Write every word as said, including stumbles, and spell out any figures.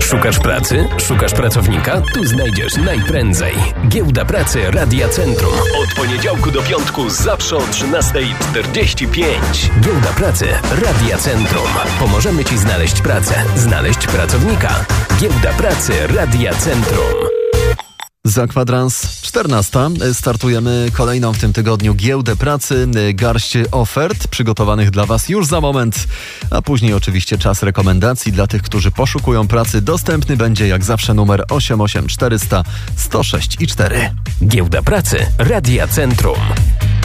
Szukasz pracy? Szukasz pracownika? Tu znajdziesz najprędzej. Giełda Pracy Radia Centrum. Od poniedziałku do piątku zawsze o trzynasta czterdzieści pięć. Giełda Pracy Radia Centrum. Pomożemy Ci znaleźć pracę, znaleźć pracownika. Giełda Pracy Radia Centrum. Za kwadrans czternasta startujemy kolejną w tym tygodniu Giełdę Pracy. Garść ofert przygotowanych dla Was już za moment, a później oczywiście czas rekomendacji dla tych, którzy poszukują pracy. Dostępny będzie jak zawsze numer osiem osiem czterysta sto sześć i cztery. Giełda Pracy Radia Centrum.